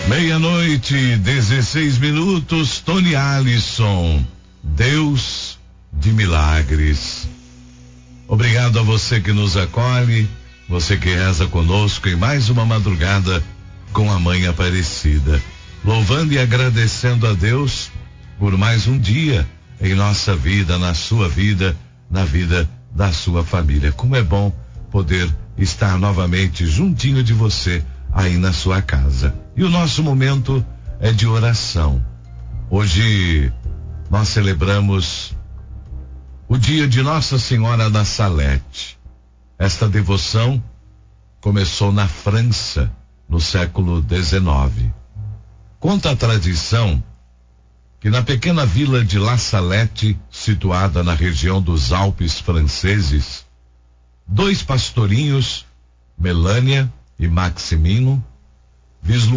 Meia-noite, 16 minutos, Tony Alisson, Deus de milagres. Obrigado a você que nos acolhe, você que reza conosco em mais uma madrugada com a Mãe Aparecida. Louvando e agradecendo a Deus por mais um dia em nossa vida, na sua vida, na vida da sua família. Como é bom poder estar novamente juntinho de você aí na sua casa. E o nosso momento é de oração. Hoje nós celebramos o dia de Nossa Senhora da Salete. Esta devoção começou na França no século XIX. Conta a tradição que na pequena vila de La Salette, situada na região dos Alpes franceses, dois pastorinhos, Melânia e Maximino,